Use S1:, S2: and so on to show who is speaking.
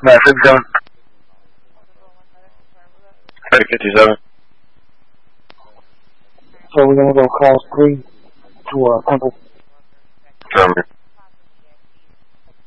S1: Matt 57. 57.
S2: So we're gonna go class 3 to Temple.
S1: German.